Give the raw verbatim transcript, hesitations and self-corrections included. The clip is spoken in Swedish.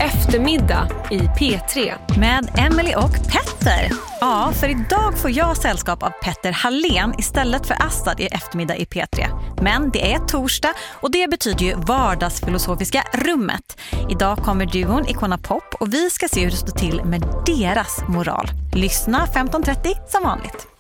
Eftermiddag i P tre. Med Emily och Petter. Ja, för idag får jag sällskap av Petter Hallén istället för Assad i Eftermiddag i P tre. Men det är torsdag och det betyder ju vardagsfilosofiska rummet. Idag kommer duon Icona Pop och vi ska se hur det står till med deras moral. Lyssna femton trettio som vanligt.